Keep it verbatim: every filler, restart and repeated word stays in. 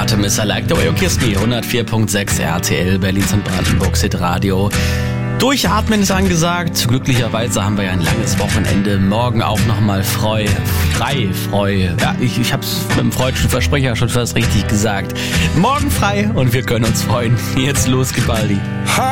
Bottom is I like the way you kiss me. hundertvier Komma sechs R T L, Berlins und Brandenburgs Hitradio. Durchatmen ist angesagt. Glücklicherweise haben wir ja ein langes Wochenende. Morgen auch nochmal frei, frei, frei. Ja, ich, ich hab's mit dem freudschen Versprecher schon fast richtig gesagt. Morgen frei und wir können uns freuen. Jetzt los, Gebaldi.